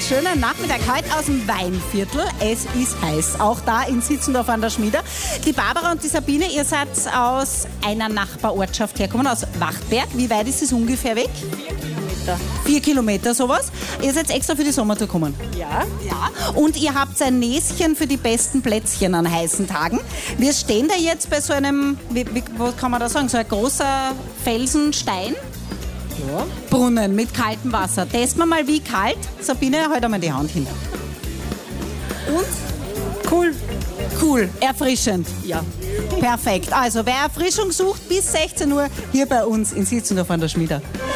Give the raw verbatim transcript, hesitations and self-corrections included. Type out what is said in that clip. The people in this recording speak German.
einen schönen Nachmittag heute aus dem Weinviertel. Es ist heiß, auch da in Sitzendorf an der Schmiede. Die Barbara und die Sabine, ihr seid aus einer Nachbarortschaft hergekommen, aus Wachtberg. Wie weit ist es ungefähr weg? Vier Kilometer. Vier Kilometer, sowas. Ihr seid extra für die Sommertour gekommen? Ja. Ja. Und ihr habt ein Näschen für die besten Plätzchen an heißen Tagen. Wir stehen da jetzt bei so einem, wie, wie, was kann man da sagen, so ein großer Felsenstein. Ja. Brunnen mit kaltem Wasser. Testen wir mal, wie kalt. Sabine, halt einmal die Hand hin. Und? Cool. Cool, erfrischend. Ja. Perfekt. Also, wer Erfrischung sucht, bis sechzehn Uhr hier bei uns in Sitzendorf an der Schmiede.